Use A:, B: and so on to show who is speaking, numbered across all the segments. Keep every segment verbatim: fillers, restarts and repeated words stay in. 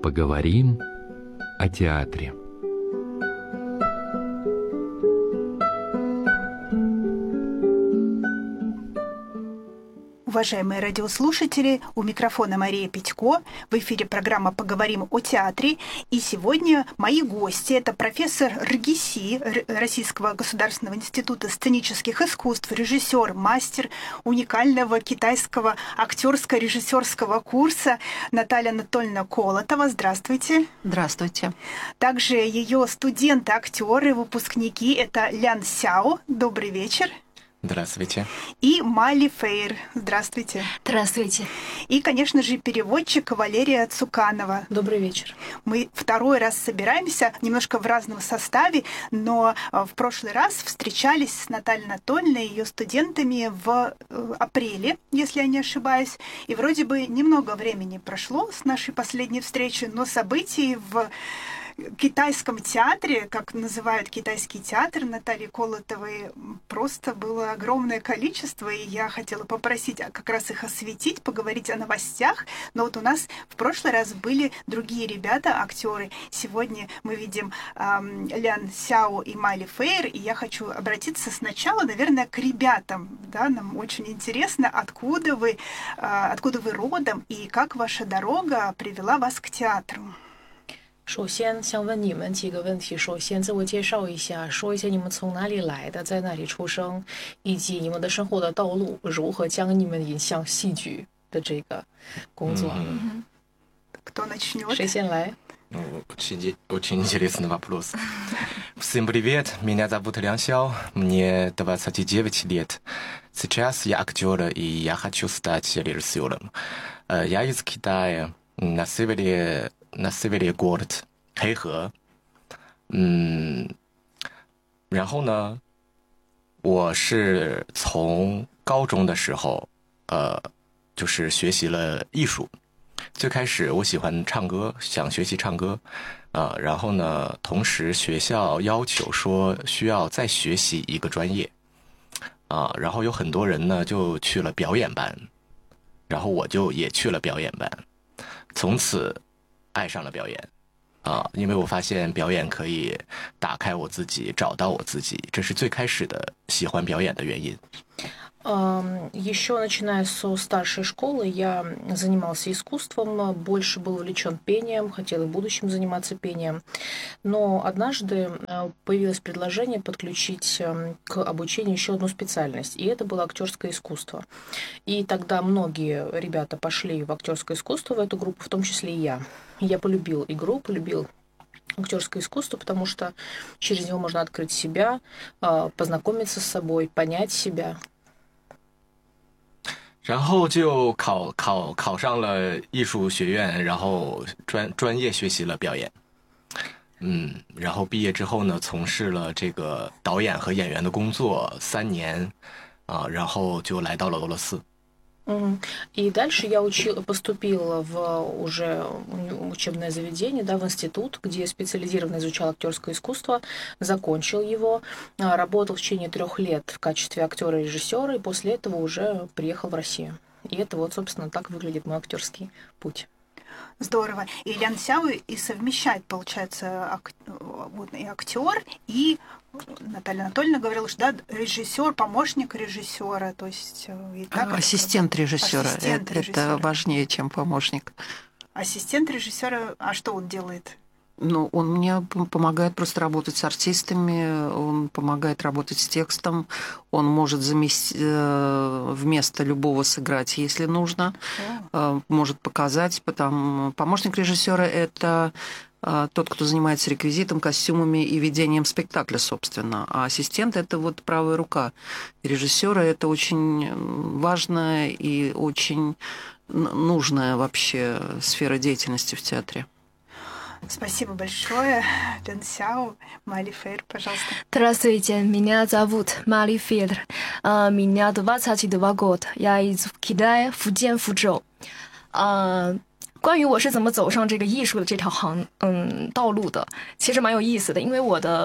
A: Поговорим о театре.
B: Уважаемые радиослушатели, у микрофона Мария Петько. В эфире программа «Поговорим о театре». И сегодня мои гости – это профессор РГИСИ, Российского государственного института сценических искусств, режиссер, мастер уникального китайского актерско-режиссерского курса Наталья Анатольевна Колотова. Здравствуйте.
C: Здравствуйте.
B: Также ее студенты-актеры, выпускники – это Лян Сяо. Добрый вечер.
D: Здравствуйте.
B: И Мали Фейер. Здравствуйте.
E: Здравствуйте.
B: И, конечно же, переводчик Валерия Цуканова.
E: Добрый вечер.
B: Мы второй раз собираемся, немножко в разном составе, но в прошлый раз встречались с Натальей Анатольевной и ее студентами в апреле, если я не ошибаюсь. И вроде бы немного времени прошло с нашей последней встречи, но событий в китайском театре, как называют китайский театр Натальи Колотовой, просто было огромное количество, и я хотела попросить как раз их осветить, поговорить о новостях. Но вот у нас в прошлый раз были другие ребята, актеры. Сегодня мы видим эм, Лян Сяо и Мали Фейер, и я хочу обратиться сначала, наверное, к ребятам. Да, нам очень интересно, откуда вы, э, откуда вы родом и как ваша дорога привела вас к театру.
E: 首先想问你们几个问题，首先自我介绍一下，说一下你们从哪里来的，在哪里出生，以及你们的生活的道路如何将你们引向戏剧的这个工作。
B: Кто начнет?
E: 谁先来？
D: Очень, очень интересный вопрос. Всем привет, меня зовут Лян Сяо, мне двадцать девять лет. Сейчас я актер, и я хочу стать режиссером. Я из Китая, на севере, на севере город Хэйхэ. 嗯，然后呢，我是从高中的时候，呃，就是学习了艺术。最开始我喜欢唱歌，想学习唱歌，啊、呃，然后呢，同时学校要求说需要再学习一个专业，啊、呃，然后有很多人呢就去了表演班，然后我就也去了表演班，从此爱上了表演，啊、呃，因为我发现表演可以打开我自己，找到我自己，这是最开始的喜欢表演的原因。
E: Еще начиная со старшей школы я занимался искусством, больше был увлечен пением, хотел и в будущем заниматься пением. Но однажды появилось предложение подключить к обучению еще одну специальность, и это было актерское искусство. И тогда многие ребята пошли в актерское искусство, в эту группу, в том числе и я. Я полюбил игру, полюбил актерское искусство, потому что через него можно открыть себя, познакомиться с собой, понять себя.
D: 然后就考考考上了艺术学院，然后专专业学习了表演。嗯，然后毕业之后呢，从事了这个导演和演员的工作三年，啊，然后就来到了俄罗斯。
E: И дальше я учил, поступил в уже учебное заведение, да, в институт, где специализированно изучал актерское искусство, закончил его, работал в течение трех лет в качестве актера и режиссера, и после этого уже приехал в Россию. И это вот, собственно, так выглядит мой актерский путь.
B: Здорово. И Лян Сяо и совмещает, получается, ак... вот, и актер, и Наталья Анатольевна говорила, что да, режиссер, помощник режиссера, то есть и так,
C: ассистент режиссера.
B: Ассистент
C: это,
B: режиссера.
C: Это важнее, чем помощник.
B: Ассистент режиссера, а что он делает?
C: Ну, он мне помогает просто работать с артистами, он помогает работать с текстом, он может заместить, вместо любого сыграть, если нужно, oh. может показать. Потом помощник режиссера это тот, кто занимается реквизитом, костюмами и ведением спектакля, собственно. А ассистент – это вот правая рука режиссера. Это очень важная и очень нужная вообще сфера деятельности в театре.
B: Спасибо большое, Лян Сяо. Мали Фейер, пожалуйста.
F: Здравствуйте, меня зовут Мали Фейер. Меня двадцать два года. Я из Китая, Фудзян, Фузоу. 关于我是怎么走上这个艺术的这条行嗯道路的，其实蛮有意思的，因为我的爸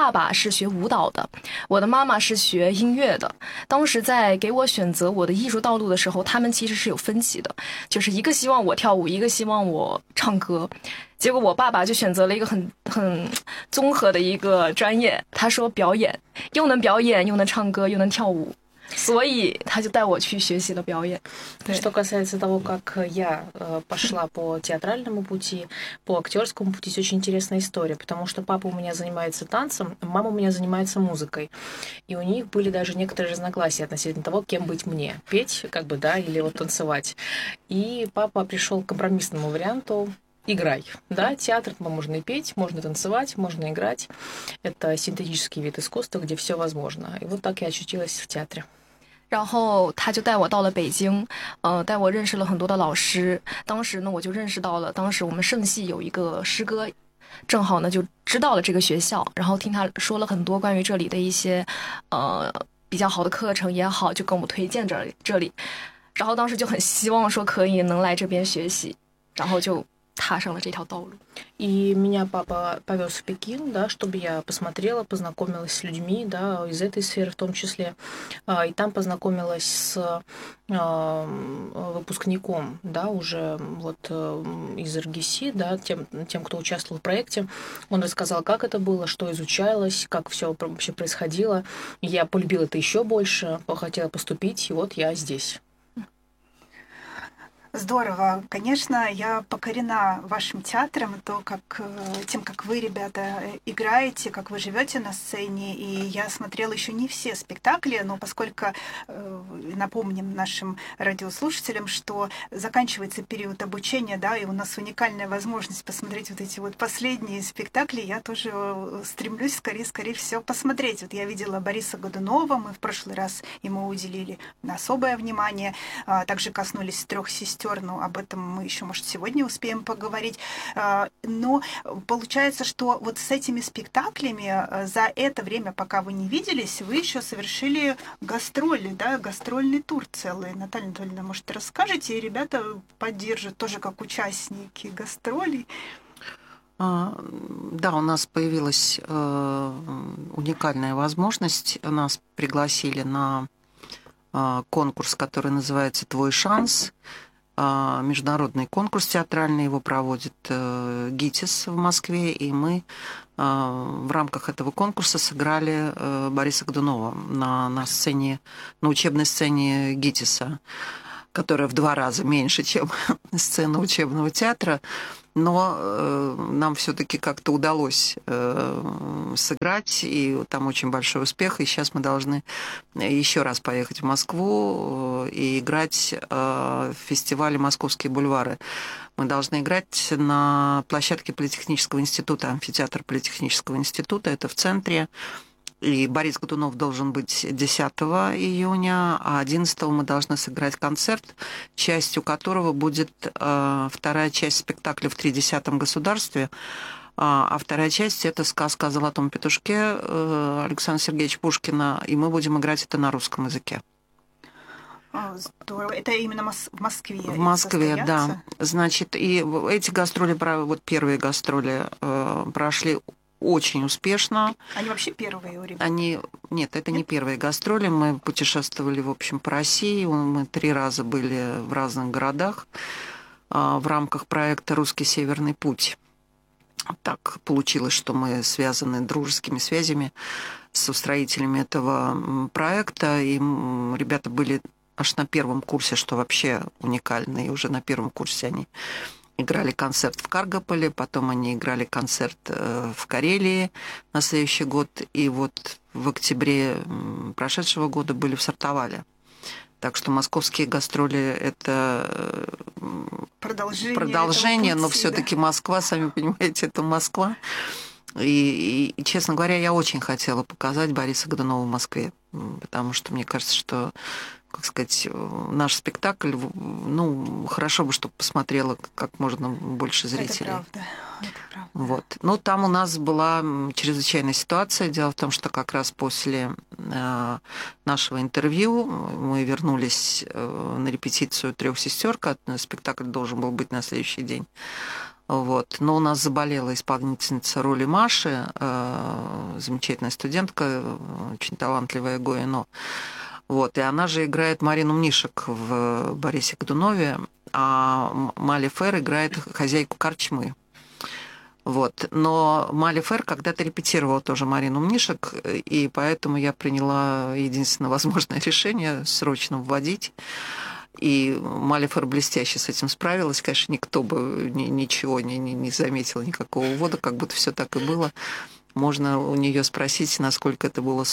F: 爸爸是学舞蹈的，我的妈妈是学音乐的。当时在给我选择我的艺术道路的时候，他们其实是有分歧的，就是一个希望我跳舞，一个希望我唱歌。结果我爸爸就选择了一个很很综合的一个专业，他说表演，又能表演，又能唱歌，又能跳舞。所以他就带我去学习了表演。
E: Что касается того, как я пошла по театральному пути, по актерскому пути, очень интересная история, потому что папа у меня занимается танцем, мама у меня занимается музыкой. И у них были даже некоторые разногласия относительно того, кем быть мне. Петь, как бы, да, или вот танцевать. И папа пришел к компромиссному варианту: играй. Да, театр можно и петь, можно и танцевать, можно играть. Это синтетический вид искусства, где все возможно. И вот так я очутилась в театре.
F: 然后他就带我到了北京，呃，带我认识了很多的老师。当时呢，我就认识到了，当时我们圣系有一个师哥，正好呢就知道了这个学校，然后听他说了很多关于这里的一些，呃，比较好的课程也好，就跟我们推荐这这里。然后当时就很希望说可以能来这边学习，然后就踏上了这条道路。
E: И меня папа повез в Пекин, да, чтобы я посмотрела, познакомилась с людьми, да, из этой сферы в том числе. И там познакомилась с выпускником, да, уже вот из эр джи си, да, тем, тем, кто участвовал в проекте. Он рассказал, как это было, что изучалось, как все вообще происходило. Я полюбила это еще больше, хотела поступить, и вот я здесь.
B: Здорово. Конечно, я покорена вашим театром, то, как, тем, как вы, ребята, играете, как вы живете на сцене. И я смотрела еще не все спектакли, но поскольку напомним нашим радиослушателям, что заканчивается период обучения, да, и у нас уникальная возможность посмотреть вот эти вот последние спектакли, я тоже стремлюсь скорее, скорее всего посмотреть. Вот я видела Бориса Годунова, мы в прошлый раз ему уделили особое внимание, также коснулись трех сестер. Но об этом мы еще, может, сегодня успеем поговорить. Но получается, что вот с этими спектаклями за это время, пока вы не виделись, вы еще совершили гастроли, да, гастрольный тур целый. Наталья Анатольевна, может, расскажете, и ребята поддержат тоже как участники гастролей.
C: Да, у нас появилась уникальная возможность. Нас пригласили на конкурс, который называется «Твой шанс». Международный конкурс театральный, его проводит ГИТИС в Москве, и мы в рамках этого конкурса сыграли Бориса Годунова на, на сцене, на учебной сцене ГИТИСа, которая в два раза меньше, чем сцена учебного театра. Но э, нам все-таки как-то удалось э, сыграть, и там очень большой успех. И сейчас мы должны еще раз поехать в Москву и играть э, в фестивале «Московские бульвары». Мы должны играть на площадке Политехнического института, амфитеатр Политехнического института, это в центре. И Борис Годунов должен быть десятого июня, а одиннадцатого мы должны сыграть концерт, частью которого будет э, вторая часть спектакля в тридцатом государстве, а, а вторая часть – это сказка о золотом петушке э, Александра Сергеевича Пушкина, и мы будем играть это на русском языке.
B: Здорово. Это именно в Москве?
C: В Москве, да. Значит, и эти гастроли, вот первые гастроли э, прошли очень успешно.
B: Они вообще первые у ребят?
C: Они... Нет, это Нет? не первые гастроли. Мы путешествовали, в общем, по России. Мы три раза были в разных городах в рамках проекта «Русский Северный путь». Так получилось, что мы связаны дружескими связями с устроителями этого проекта. И ребята были аж на первом курсе, что вообще уникально. И уже на первом курсе они играли концерт в Каргополе, потом они играли концерт в Карелии на следующий год, и вот в октябре прошедшего года были в Сартовале. Так что московские гастроли – это
B: продолжение,
C: продолжение
B: пути,
C: но все-таки да? Москва, сами понимаете, это Москва. И, и, честно говоря, я очень хотела показать Бориса Годунова в Москве, потому что мне кажется, что, как сказать, наш спектакль, ну, хорошо бы, чтобы посмотрело как можно больше зрителей.
B: Это правда. Это правда.
C: Вот. Ну, там у нас была чрезвычайная ситуация. Дело в том, что как раз после э, нашего интервью мы вернулись э, на репетицию «Трех сестер», спектакль должен был быть на следующий день Вот. Но у нас заболела исполнительница роли Маши, э, замечательная студентка, очень талантливая Гоино. Вот. И она же играет Марину Мнишек в «Борисе Годунове», а Мали Фер играет хозяйку корчмы. Вот. Но Мали Фер когда-то репетировала тоже Марину Мнишек, и поэтому я приняла единственное возможное решение срочно вводить. И Мали Фер блестяще с этим справилась. Конечно, никто бы ни, ничего не, не, не заметил, никакого увода, как будто все так и было. Можно у нее спросить, насколько это было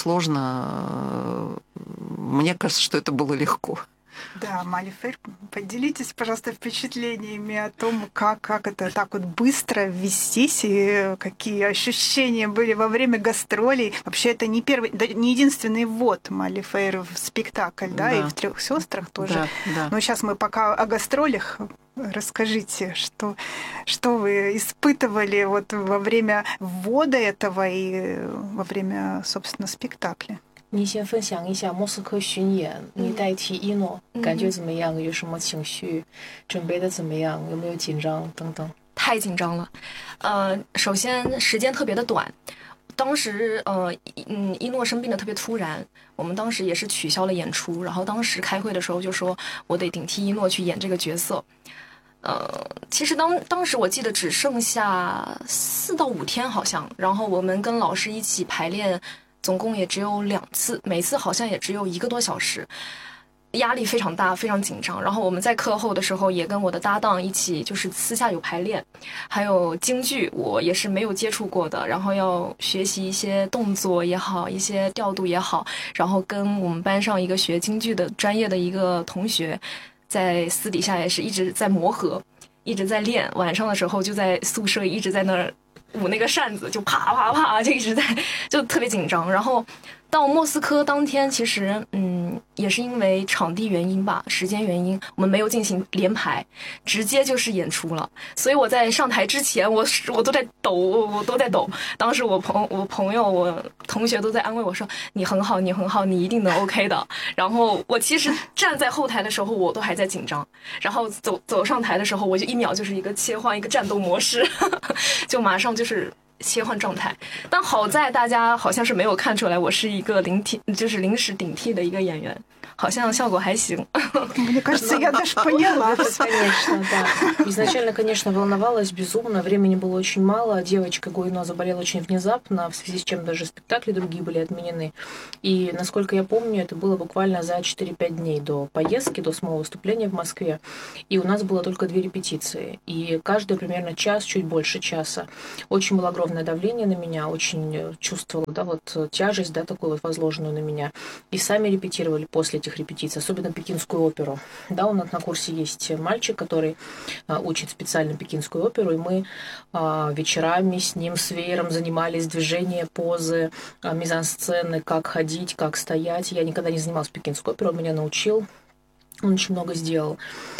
C: сложно. Мне кажется, что это было легко.
B: Да, Мали Фер, поделитесь, пожалуйста, впечатлениями о том, как, как это так вот быстро ввестись, и какие ощущения были во время гастролей. Вообще, это не первый, да, не единственный ввод Мали Фер в спектакль, да,
C: да.
B: и в «Трех сестрах» тоже.
C: Да, да.
B: Но сейчас мы пока о гастролях. Расскажите, что, что вы испытывали вот во время ввода этого и во время, собственно, спектакля?
E: 你先分享一下莫斯科巡演，你代替一诺，感觉怎么样？有什么情绪？准备的怎么样？有没有紧张？等等。
F: 太紧张了，呃，首先时间特别的短，当时呃，嗯，一诺生病的特别突然，我们当时也是取消了演出，然后当时开会的时候就说我得顶替一诺去演这个角色。呃，其实当当时我记得只剩下四到五天好像，然后我们跟老师一起排练。总共也只有两次，每次好像也只有一个多小时，压力非常大，非常紧张。然后我们在课后的时候也跟我的搭档一起，就是私下有排练，还有京剧我也是没有接触过的，然后要学习一些动作也好，一些调度也好，然后跟我们班上一个学京剧的专业的一个同学，在私底下也是一直在磨合，一直在练。晚上的时候就在宿舍一直在那儿。舞那个扇子就啪啪啪就一直在就特别紧张，然后到莫斯科当天其实嗯也是因为场地原因吧，时间原因，我们没有进行连排，直接就是演出了。所以我在上台之前我我都在抖，我都在抖。当时我朋我朋友我同学都在安慰我说你很好你很好你一定能 OK 的。然后我其实站在后台的时候我都还在紧张，然后走走上台的时候我就一秒就是一个切换一个战斗模式就马上就是切换状态。但好在大家好像是没有看出来我是一个临替，就是临时顶替的一个演员，好像效果还行。
B: Мне кажется, я даже поняла.
E: Конечно, да. Изначально, конечно, волновалась безумно, времени было очень мало, девочка Гоино заболела очень внезапно, в связи с чем даже спектакли другие были отменены. И, насколько я помню, это было буквально за четыре-пять дней до поездки, до самого выступления в Москве. И у нас было только две репетиции. И каждый примерно час, чуть больше часа. Очень было огромное давление на меня, очень чувствовала, да, вот тяжесть, да, такую вот возложенную на меня. И сами репетировали после этих репетиций, особенно пекинскую оперу. Да, у нас на курсе есть мальчик, который а, учит специально пекинскую оперу, и мы а, вечерами с ним, с веером занимались движения, позы, а, мизансцены, как ходить, как стоять. Я никогда не занималась пекинской оперой, он меня научил. Он очень много сделал.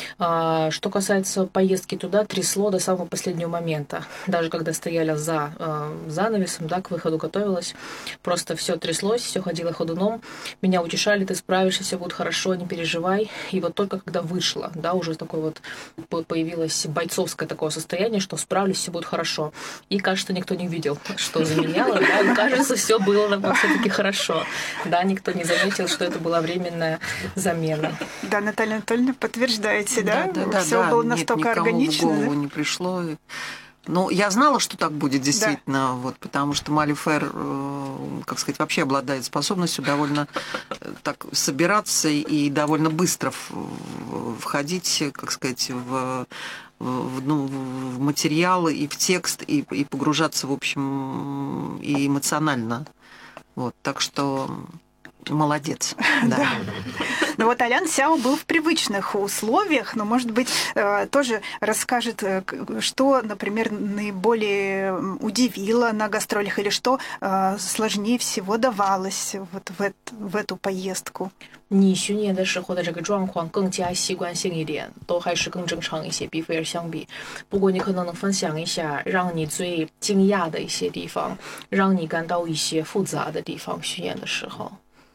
E: А, что касается поездки туда, трясло до самого последнего момента. Даже когда стояли за а, занавесом, да, к выходу готовилась, просто все тряслось, все ходило ходуном. Меня утешали, ты справишься, все будет хорошо, не переживай. И вот только когда вышла, да, уже такое вот появилось бойцовское такое состояние, что справлюсь, все будет хорошо. И кажется, никто не видел, что заменяло, да, и кажется, все было все-таки хорошо. Да, никто не заметил, что это была временная замена.
B: Да, Наталья Анатольевна, подтверждаете, да?
C: Да, да,
B: Все
C: да,
B: было
C: нет,
B: настолько
C: никому
B: органично.
C: в голову да? не пришло. Ну, я знала, что так будет действительно, да. вот, потому что Мали Фер, как сказать, вообще обладает способностью довольно так собираться и довольно быстро входить, как сказать, в, в, ну, в материалы и в текст, и, и погружаться, в общем, и эмоционально. Вот, так что... Молодец. Да. Да.
B: Ну вот Алян Сяо был в привычных условиях, но, может быть, тоже расскажет, что, например, наиболее удивило на гастролях или что сложнее всего давалось вот в, эту, в эту поездку.
E: 你巡演的时候的这个状况更加习惯性一点，都还是更正常一些，比菲尔相比。不过你可能能分享一下，让你最惊讶的一些地方，让你感到一些复杂的地方，巡演的时候。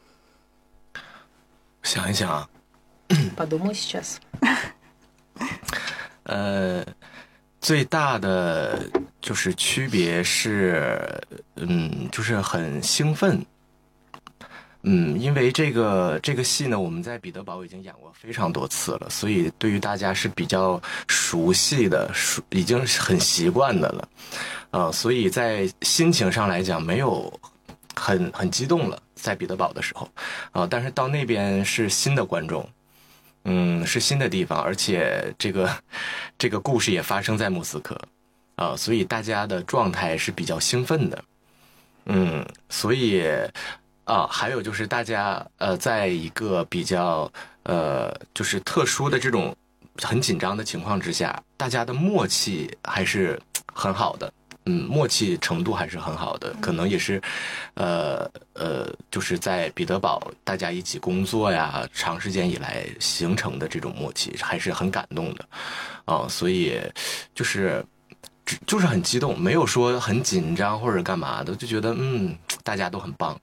D: 想一想啊，
E: Подумай сейчас.
D: 呃， 最大的就是区别是，嗯，就是很兴奋。嗯，因为这个这个戏呢，我们在彼得堡已经演过非常多次了，所以对于大家是比较熟悉的，熟已经是很习惯的了，呃，所以在心情上来讲，没有很很激动了，在彼得堡的时候，啊、呃，但是到那边是新的观众，嗯，是新的地方，而且这个这个故事也发生在莫斯科，啊、呃，所以大家的状态是比较兴奋的，嗯，所以。啊，还有就是大家呃，在一个比较呃，就是特殊的这种很紧张的情况之下，大家的默契还是很好的，嗯，默契程度还是很好的，可能也是，呃呃，就是在彼得堡大家一起工作呀，长时间以来形成的这种默契还是很感动的，啊，所以就是就是很激动，没有说很紧张或者干嘛的，就觉得嗯，大家都很棒。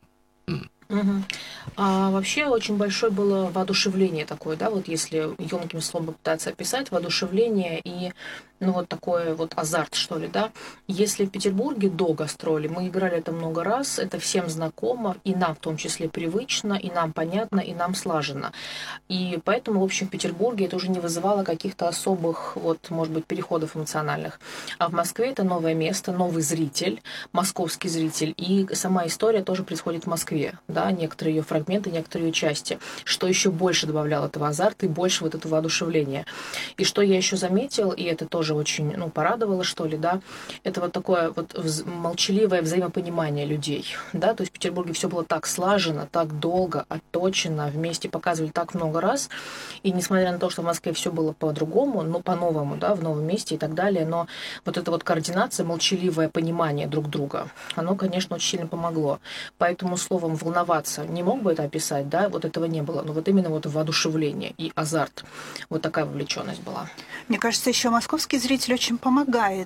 E: Угу. А вообще очень большое было воодушевление такое, да, вот если емким словом попытаться описать, воодушевление и, ну, вот такой вот азарт, что ли, да. Если в Петербурге до гастроли, мы играли это много раз, это всем знакомо, и нам в том числе привычно, и нам понятно, и нам слаженно. И поэтому, в общем, в Петербурге это уже не вызывало каких-то особых, вот, может быть, переходов эмоциональных. А в Москве это новое место, новый зритель, московский зритель, и сама история тоже происходит в Москве, да, некоторые ее фрагменты, некоторые ее части, что еще больше добавляло этого азарта и больше вот этого воодушевления. И что я еще заметил, и это тоже очень, ну, порадовало, что ли, да, это вот такое вот вз- молчаливое взаимопонимание людей, да, то есть в Петербурге все было так слажено, так долго, отточено, вместе показывали так много раз, и несмотря на то, что в Москве все было по-другому, ну, по-новому, да, в новом месте и так далее, но вот эта вот координация, молчаливое понимание друг друга, оно, конечно, очень сильно помогло. Поэтому словом волноваться не мог бы это описать, да, вот этого не было, но вот именно вот воодушевление и азарт, вот такая вовлеченность была.
B: Мне кажется, еще московский зритель очень помогает.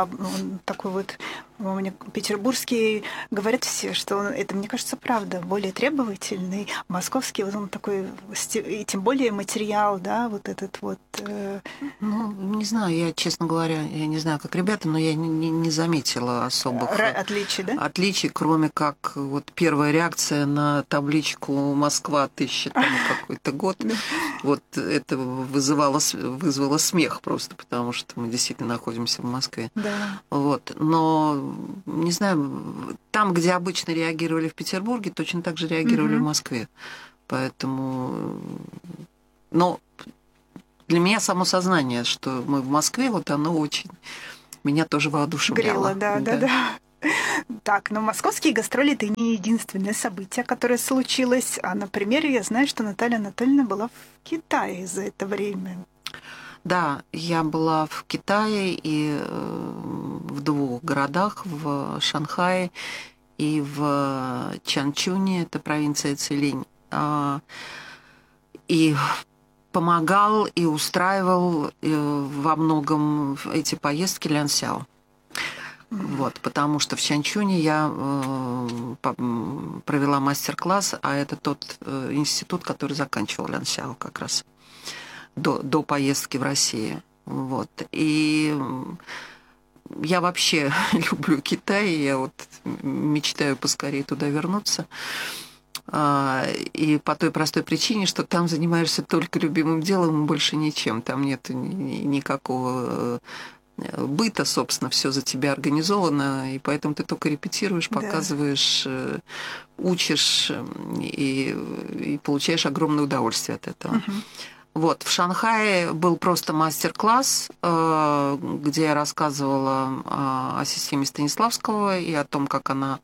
B: Он такой вот у меня петербургский, говорят все, что он, это, мне кажется, правда, более требовательный. Московский, вот он такой, и тем более материал, да, вот этот вот. Э...
C: Ну, не знаю, я, честно говоря, я не знаю, как ребята, но я не, не заметила особых
B: отличий, да?
C: Отличий, кроме как вот первая реакция на табличку «Москва, тысяча, там, какой-то год». Вот это вызывало, вызвало смех просто, потому что мы действительно находимся в Москве.
B: Да.
C: Вот, но не знаю, там, где обычно реагировали в Петербурге, точно так же реагировали mm-hmm. в Москве. Поэтому... Но для меня само сознание, что мы в Москве, вот оно очень меня тоже воодушевляло.
B: Грело, да, да, да. да. Так, но московские гастроли — это не единственное событие, которое случилось. А, например, я знаю, что Наталья Анатольевна была в Китае за это время.
C: Да, я была в Китае и в двух городах, в Шанхае и в Чанчуне, это провинция Цилинь, и помогал и устраивал во многом эти поездки Лян Сяо. Вот, потому что в Чанчуне я провела мастер-класс, а это тот институт, который заканчивал Лян Сяо как раз. До, до поездки в Россию. Вот. И я вообще люблю Китай, я вот мечтаю поскорее туда вернуться. И по той простой причине, что там занимаешься только любимым делом, больше ничем. Там нет никакого быта, собственно, все за тебя организовано, и поэтому ты только репетируешь, показываешь, да. учишь и, и получаешь огромное удовольствие от этого. Uh-huh. Вот, в Шанхае был просто мастер-класс, где я рассказывала о системе Станиславского и о том, как она,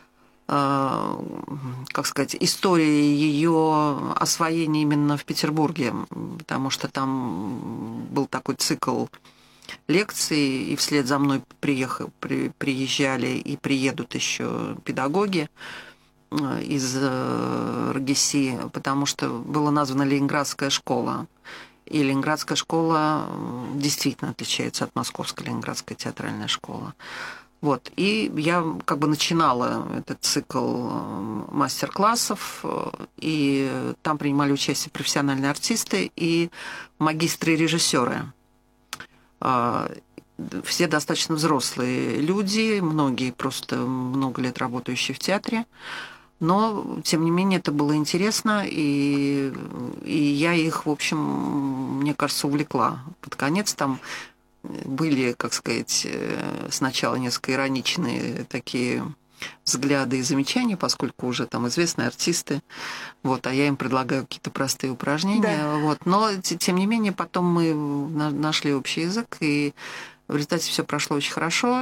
C: как сказать, история ее освоения именно в Петербурге, потому что там был такой цикл лекций, и вслед за мной приехали, при, приезжали и приедут еще педагоги из РГСИ, потому что была названа Ленинградская школа. И Ленинградская школа действительно отличается от Московской Ленинградской театральной школы. Вот. И я как бы начинала этот цикл мастер-классов, и там принимали участие профессиональные артисты и магистры-режиссеры. все достаточно взрослые люди, многие просто много лет работающие в театре. Но, тем не менее, это было интересно, и, и я их, в общем, мне кажется, увлекла. Под конец там были, как сказать, сначала несколько ироничные такие взгляды и замечания, поскольку уже там известные артисты, вот, а я им предлагаю какие-то простые упражнения. Да. Вот. Но, тем не менее, потом мы нашли общий язык, и в результате все прошло очень хорошо.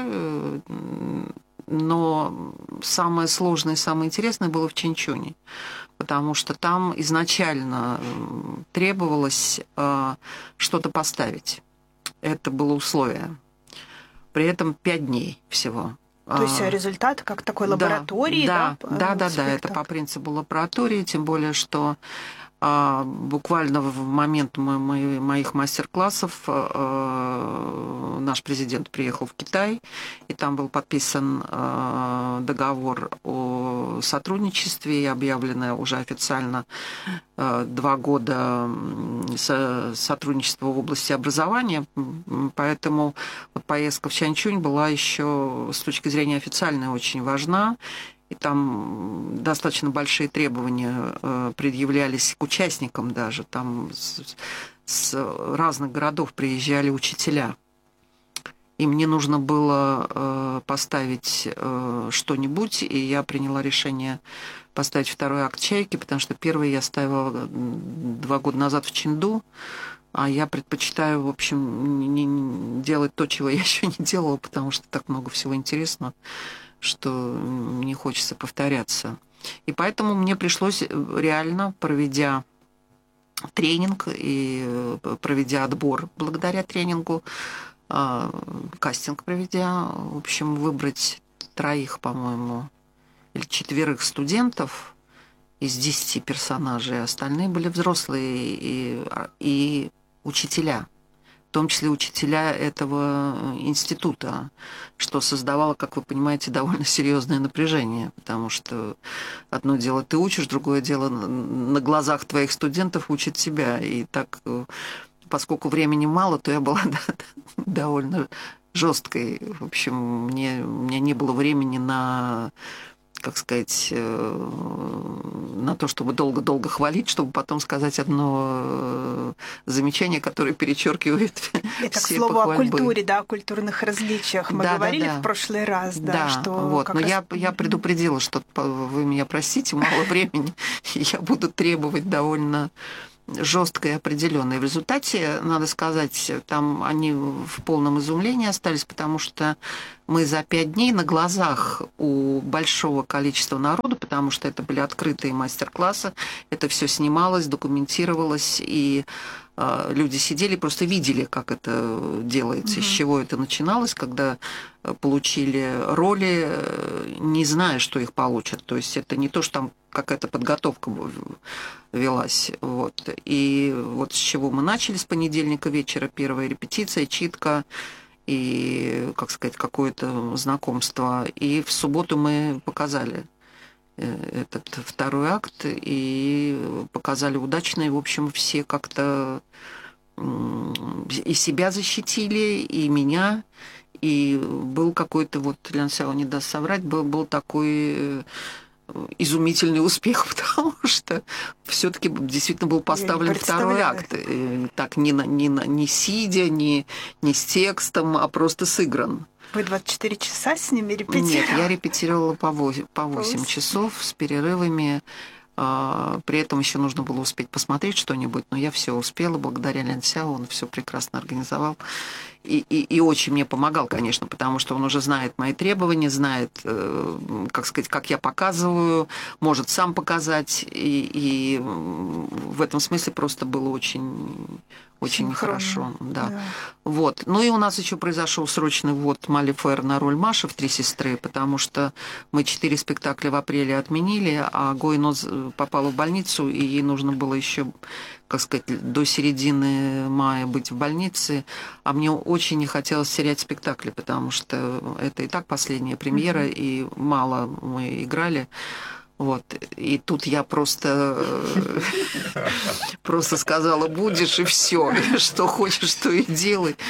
C: Но самое сложное и самое интересное было в Чэньчуне, потому что там изначально требовалось э, что-то поставить. Это было условие. При этом пять дней всего.
B: То есть результат как такой лаборатории,
C: да?
B: Да,
C: да, да, да, это по принципу лаборатории, тем более, что а, буквально в момент мо- мо- моих мастер-классов а, наш президент приехал в Китай, и там был подписан а, договор о сотрудничестве, и объявлено уже официально а, два года со- сотрудничества в области образования, поэтому вот поездка в Чанчунь была еще с точки зрения официальной очень важна. И там достаточно большие требования э, предъявлялись к участникам даже. Там с, с разных городов приезжали учителя. И мне нужно было э, поставить э, что-нибудь, и я приняла решение поставить второй акт «Чайки», потому что первый я ставила два года назад в Чэнду, а я предпочитаю, в общем, не, не делать то, чего я еще не делала, потому что так много всего интересного, что не хочется повторяться. И поэтому мне пришлось реально, проведя тренинг и проведя отбор благодаря тренингу, кастинг проведя, в общем, выбрать троих, по-моему, или четверых студентов из десяти персонажей. Остальные были взрослые и, и учителя. В том числе учителя этого института, что создавало, как вы понимаете, довольно серьезное напряжение, потому что одно дело ты учишь, другое дело на глазах твоих студентов учат тебя. И так, поскольку времени мало, то я была довольно жесткой. В общем, мне, у меня не было времени на, как сказать, на то, чтобы долго-долго хвалить, чтобы потом сказать одно замечание, которое перечеркивает
B: Это,
C: все
B: к слову,
C: похвальбы.
B: О культуре, да, о культурных различиях. Мы
C: да,
B: говорили
C: да, да.
B: в прошлый раз, да,
C: да
B: что...
C: Вот. Но раз... я, я предупредила, что вы меня простите, мало времени, и я буду требовать довольно жестко и определенно. И в результате, надо сказать, там они в полном изумлении остались, потому что мы за пять дней на глазах у большого количества народу, потому что это были открытые мастер-классы, это все снималось, документировалось, и э, люди сидели, просто видели, как это делается, mm-hmm. с чего это начиналось, когда получили роли, не зная, что их получат. То есть это не то, что там какая-то подготовка велась. Вот. И вот с чего мы начали, с понедельника вечера, первая репетиция, читка и, как сказать, какое-то знакомство. И в субботу мы показали этот второй акт и показали удачно. И, в общем, все как-то и себя защитили, и меня. И был какой-то, вот Лян Сяо не даст соврать, был, был такой изумительный успех, потому что все-таки действительно был поставлен второй акт. Так, не, не, не сидя, не, не с текстом, а просто сыгран.
B: Вы двадцать четыре часа с ними репетировали?
C: Нет, я репетировала по восемь, по восемь часов с перерывами. При этом еще нужно было успеть посмотреть что-нибудь, но я все успела, благодаря Лян Сяо, он все прекрасно организовал. И, и, и очень мне помогал, конечно, потому что он уже знает мои требования, знает, как сказать, как я показываю, может сам показать. И, и в этом смысле просто было очень, очень хорошо. Да. Да. Вот. Ну и у нас еще произошел срочный ввод Мали Фэр на роль Маши в «Три сестры», потому что мы четыре спектакля в апреле отменили, а Гойно попала в больницу, и ей нужно было еще, как сказать, до середины мая быть в больнице, а мне очень не хотелось терять спектакли, потому что это и так последняя премьера, mm-hmm. и мало мы играли. Вот. И тут я просто просто сказала: будешь, и все, что хочешь, то и делай.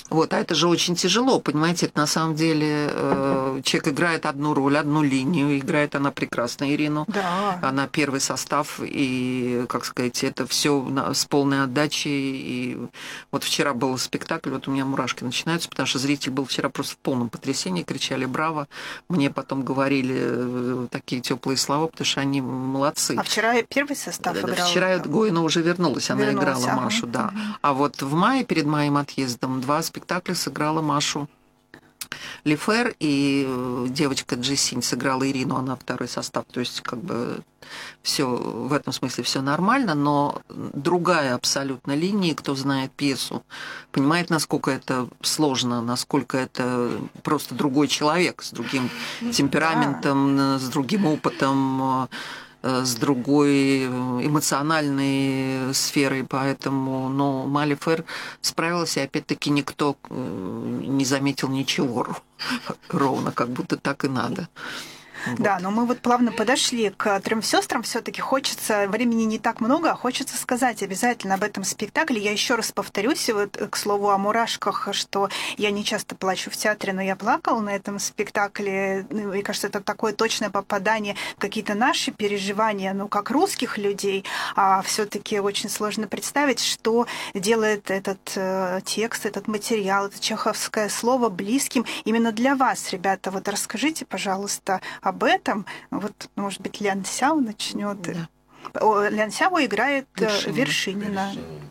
C: Вот, а это же очень тяжело, понимаете, это на самом деле э, человек играет одну роль, одну линию, играет она прекрасно, Ирину.
B: Да.
C: Она первый состав, и, как сказать, это все с полной отдачей. И вот вчера был спектакль, вот у меня мурашки начинаются, потому что зритель был вчера просто в полном потрясении, кричали «Браво!». Мне потом говорили такие теплые слова, потому что они молодцы.
B: А вчера первый состав играл?
C: Вчера Гоина уже вернулась, она
B: Вернулась,
C: играла
B: ага.
C: Машу, да. А вот в мае, перед моим отъездом, два спектакля сыграла Машу Лифер, и девочка Джессинь сыграла Ирину, она второй состав. То есть, как бы, все в этом смысле все нормально, но другая абсолютно линия, кто знает пьесу, понимает, насколько это сложно, насколько это просто другой человек с другим темпераментом, да. с другим опытом, с другой эмоциональной сферой, поэтому, но Малифер справилась, и опять-таки никто не заметил ничего ровно, как будто так и надо. Вот.
B: Да, но мы вот плавно подошли к «Трем сестрам». Все-таки хочется, времени не так много, а хочется сказать обязательно об этом спектакле. Я еще раз повторюсь, вот, к слову о мурашках, что я не часто плачу в театре, но я плакала на этом спектакле. Мне кажется, это такое точное попадание в какие-то наши переживания, ну, как русских людей. А все-таки очень сложно представить, что делает этот э, текст, этот материал, это чеховское слово близким именно для вас, ребята. Вот расскажите, пожалуйста, об этом. Вот, может быть, Лян Сяо начнет.
C: Да.
B: О, Лян Сяо играет
C: Вершинина.
B: Вершинина.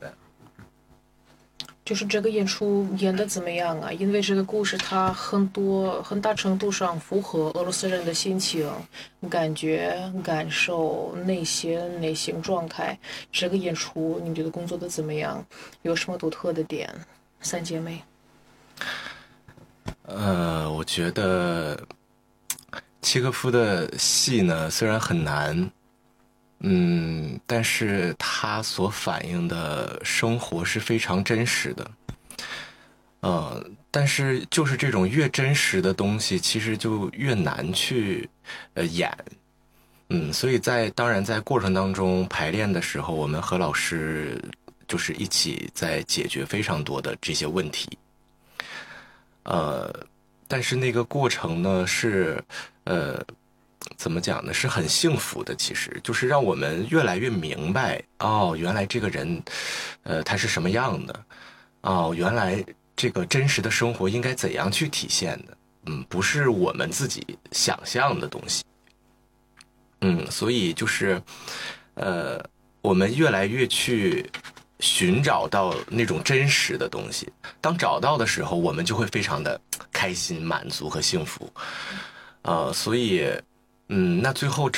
E: 就是这个演出演的怎么样啊？因为这个故事它很多很大程度上符合俄罗斯人的心情、感觉、感受、内心、内心状态。这个演出你们觉得工作的怎么样？有什么独特的点？三姐妹。
D: 呃，我觉得契诃夫的戏呢，虽然很难，嗯，但是他所反映的生活是非常真实的，呃，但是就是这种越真实的东西，其实就越难去呃演，嗯，所以在当然在过程当中排练的时候，我们和老师就是一起在解决非常多的这些问题，呃，但是那个过程呢是呃。怎么讲呢？是很幸福的，其实就是让我们越来越明白哦，原来这个人，呃，他是什么样的，哦，原来这个真实的生活应该怎样去体现的，嗯，不是我们自己想象的东西，嗯，所以就是，呃，我们越来越去寻找到那种真实的东西，当找到的时候，我们就会非常的开心、满足和幸福，呃，所以。嗯，那最后